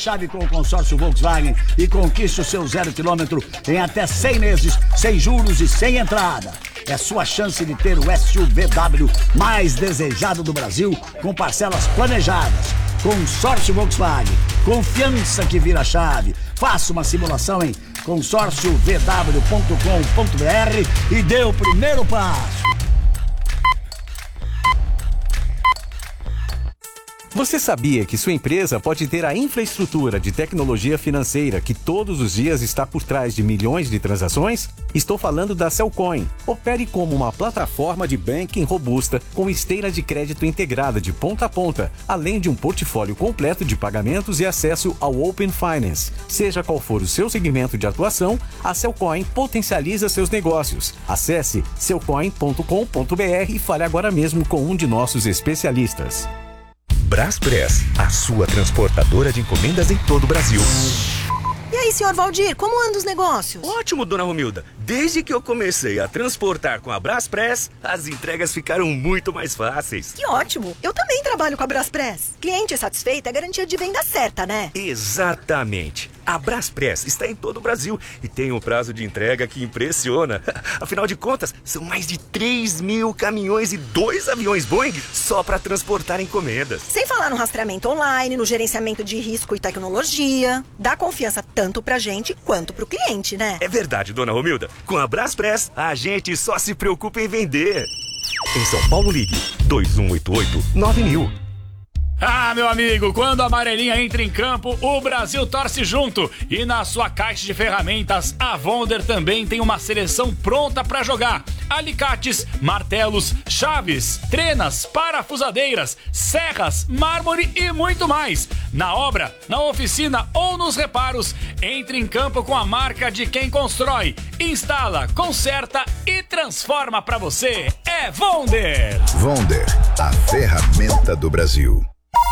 Chave com o consórcio Volkswagen e conquiste o seu 0 km em até 100 meses, sem juros e sem entrada. É sua chance de ter o SUVW mais desejado do Brasil, com parcelas planejadas. Consórcio Volkswagen, confiança que vira chave. Faça uma simulação em consórciovw.com.br e dê o primeiro passo. Você sabia que sua empresa pode ter a infraestrutura de tecnologia financeira que todos os dias está por trás de milhões de transações? Estou falando da Cellcoin. Opere como uma plataforma de banking robusta com esteira de crédito integrada de ponta a ponta, além de um portfólio completo de pagamentos e acesso ao Open Finance. Seja qual for o seu segmento de atuação, a Cellcoin potencializa seus negócios. Acesse cellcoin.com.br e fale agora mesmo com um de nossos especialistas. Braspress, a sua transportadora de encomendas em todo o Brasil. E aí, senhor Valdir, como andam os negócios? Ótimo, dona Romilda. Desde que eu comecei a transportar com a Braspress, as entregas ficaram muito mais fáceis. Que ótimo! Eu também trabalho com a Braspress. Cliente satisfeito é garantia de venda certa, né? Exatamente. A Braspress está em todo o Brasil e tem um prazo de entrega que impressiona. Afinal de contas, são mais de 3.000 caminhões e 2 aviões Boeing só para transportar encomendas. Sem falar no rastreamento online, no gerenciamento de risco e tecnologia. Dá confiança tanto pra gente quanto pro cliente, né? É verdade, dona Romilda. Com a Braspress, a gente só se preocupa em vender. Em São Paulo, ligue 2188-9000. Ah, meu amigo, quando a amarelinha entra em campo, o Brasil torce junto. E na sua caixa de ferramentas, a Wonder também tem uma seleção pronta para jogar. Alicates, martelos, chaves, trenas, parafusadeiras, serras, mármore e muito mais. Na obra, na oficina ou nos reparos, entre em campo com a marca de quem constrói, instala, conserta e transforma para você. É Wonder! Wonder, a ferramenta do Brasil.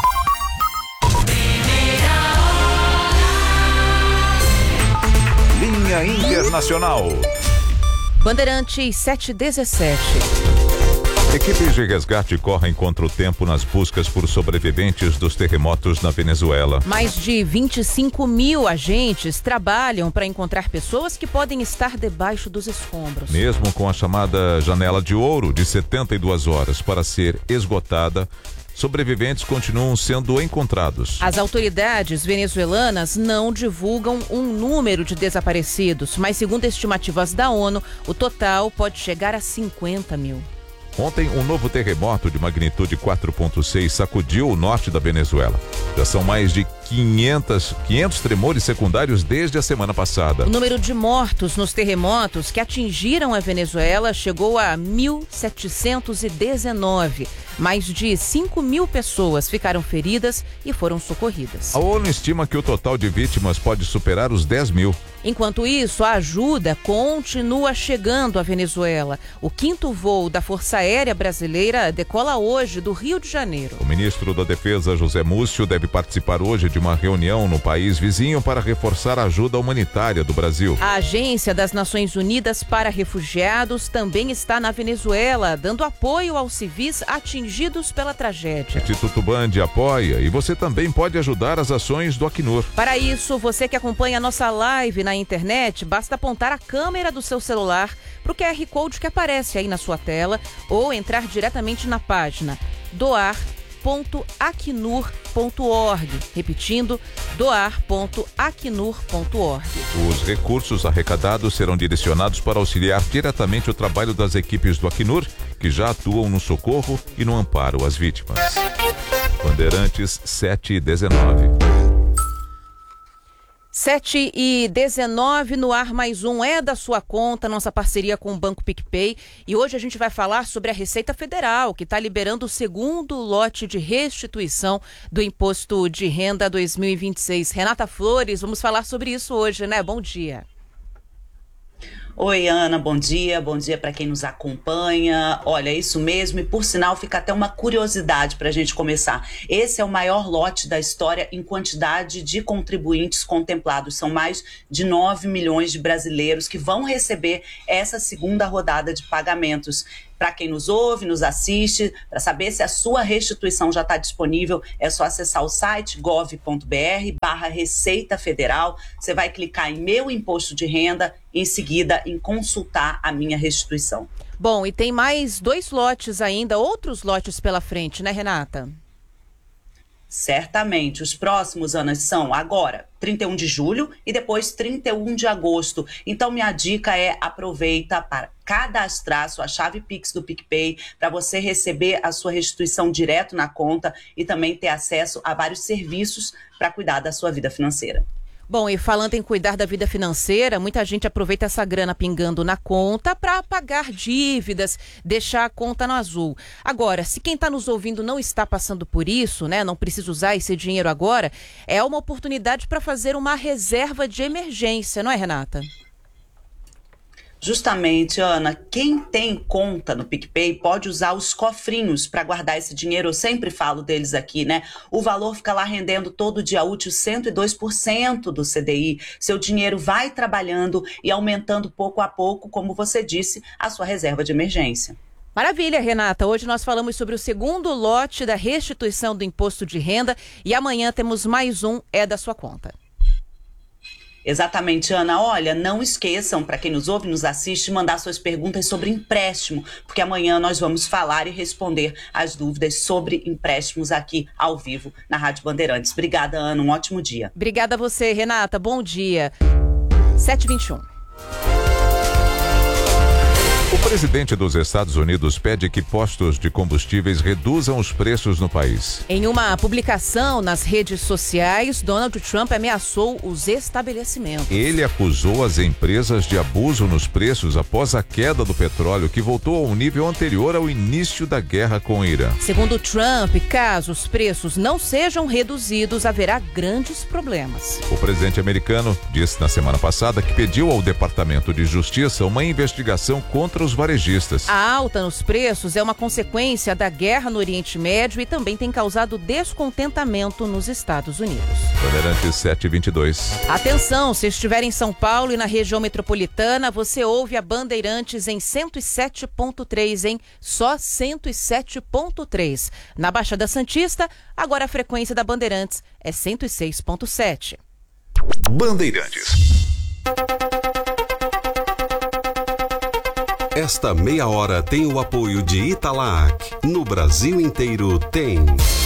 Linha Internacional. Bandeirantes 717. Equipes de resgate correm contra o tempo nas buscas por sobreviventes dos terremotos na Venezuela. Mais de 25 mil agentes trabalham para encontrar pessoas que podem estar debaixo dos escombros. Mesmo com a chamada janela de ouro de 72 horas para ser esgotada, sobreviventes continuam sendo encontrados. As autoridades venezuelanas não divulgam um número de desaparecidos, mas segundo estimativas da ONU, o total pode chegar a 50 mil. Ontem, um novo terremoto de magnitude 4.6 sacudiu o norte da Venezuela. Já são mais de 500 tremores secundários desde a semana passada. O número de mortos nos terremotos que atingiram a Venezuela chegou a 1.719. Mais de 5 mil pessoas ficaram feridas e foram socorridas. A ONU estima que o total de vítimas pode superar os 10 mil. Enquanto isso, a ajuda continua chegando à Venezuela. O 5º voo da Força Aérea Brasileira decola hoje do Rio de Janeiro. O ministro da Defesa, José Múcio, deve participar hoje de uma reunião no país vizinho para reforçar a ajuda humanitária do Brasil. A Agência das Nações Unidas para Refugiados também está na Venezuela, dando apoio aos civis atingidos pela tragédia. O Instituto Band apoia e você também pode ajudar as ações do Acnur. Para isso, você que acompanha a nossa live na internet, basta apontar a câmera do seu celular para o QR Code que aparece aí na sua tela ou entrar diretamente na página doar.acnur.org. Repetindo, doar.acnur.org. Os recursos arrecadados serão direcionados para auxiliar diretamente o trabalho das equipes do Acnur, que já atuam no socorro e no amparo às vítimas. Bandeirantes 719. 7h19 no ar, mais um é da sua conta, nossa parceria com o Banco PicPay. E hoje a gente vai falar sobre a Receita Federal, que está liberando o segundo lote de restituição do Imposto de Renda 2026. Renata Flores, vamos falar sobre isso hoje, né? Bom dia. Oi, Ana, bom dia para quem nos acompanha. Olha, isso mesmo, e por sinal fica até uma curiosidade para a gente começar. Esse é o maior lote da história em quantidade de contribuintes contemplados. São mais de 9 milhões de brasileiros que vão receber essa segunda rodada de pagamentos. Para quem nos ouve, nos assiste, para saber se a sua restituição já está disponível, é só acessar o site gov.br/Receita Federal. Você vai clicar em Meu Imposto de Renda, em seguida em Consultar a Minha Restituição. Bom, e tem mais 2 lotes ainda, outros lotes pela frente, né, Renata? Certamente. Os próximos, Ana, são agora 31 de julho e depois 31 de agosto. Então, minha dica é aproveita para cadastrar sua chave Pix do PicPay para você receber a sua restituição direto na conta e também ter acesso a vários serviços para cuidar da sua vida financeira. Bom, e falando em cuidar da vida financeira, muita gente aproveita essa grana pingando na conta para pagar dívidas, deixar a conta no azul. Agora, se quem está nos ouvindo não está passando por isso, né, não precisa usar esse dinheiro agora, é uma oportunidade para fazer uma reserva de emergência, não é, Renata? Justamente, Ana, quem tem conta no PicPay pode usar os cofrinhos para guardar esse dinheiro. Eu sempre falo deles aqui, né? O valor fica lá rendendo todo dia útil 102% do CDI. Seu dinheiro vai trabalhando e aumentando pouco a pouco, como você disse, a sua reserva de emergência. Maravilha, Renata. Hoje nós falamos sobre o segundo lote da restituição do imposto de renda e amanhã temos mais um É da Sua Conta. Exatamente, Ana. Olha, não esqueçam, para quem nos ouve e nos assiste, mandar suas perguntas sobre empréstimo, porque amanhã nós vamos falar e responder as dúvidas sobre empréstimos aqui ao vivo na Rádio Bandeirantes. Obrigada, Ana. Um ótimo dia. Obrigada a você, Renata. Bom dia. 7h21. O presidente dos Estados Unidos pede que postos de combustíveis reduzam os preços no país. Em uma publicação nas redes sociais, Donald Trump ameaçou os estabelecimentos. Ele acusou as empresas de abuso nos preços após a queda do petróleo, que voltou ao nível anterior ao início da guerra com o Irã. Segundo Trump, caso os preços não sejam reduzidos, haverá grandes problemas. O presidente americano disse na semana passada que pediu ao Departamento de Justiça uma investigação contra os varejistas. A alta nos preços é uma consequência da guerra no Oriente Médio e também tem causado descontentamento nos Estados Unidos. Bandeirantes 722. Atenção, se estiver em São Paulo e na região metropolitana, você ouve a Bandeirantes em 107.3, hein? Só 107.3. Na Baixada Santista, agora a frequência da Bandeirantes é 106.7. Bandeirantes. Esta meia hora tem o apoio de Italac. No Brasil inteiro tem.